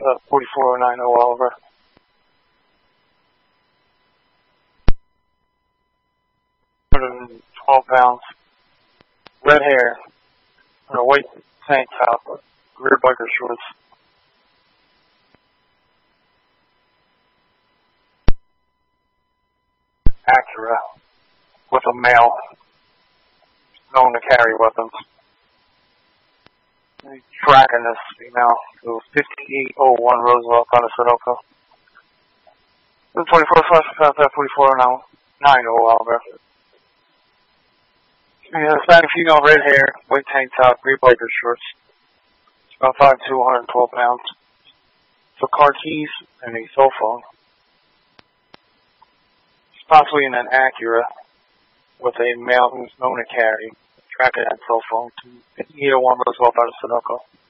4490 Oliver. 112 pounds. Red hair. And a white tank top. Rear biker shorts. Acura. With a male. Known to carry weapons. Tracking this female. It was 5801 Roosevelt out of Sunoco. 24/4490 Oliver. Hispanic female, red hair, white tank top, gray biker shorts. It's about 5'2", 112 pounds. So car keys and a cell phone. It's possibly in an Acura with a male who's known to carry. Tracking that cell phone to 5801 Roosevelt out of Sunoco.